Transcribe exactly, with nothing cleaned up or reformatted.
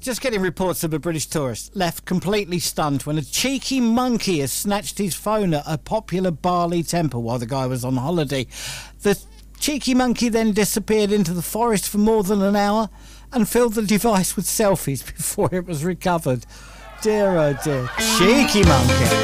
Just getting reports of a British tourist left completely stunned when a cheeky monkey has snatched his phone at a popular Bali temple while the guy was on holiday. The cheeky monkey then disappeared into the forest for more than an hour and filled the device with selfies before it was recovered. Dear oh dear. Cheeky monkey.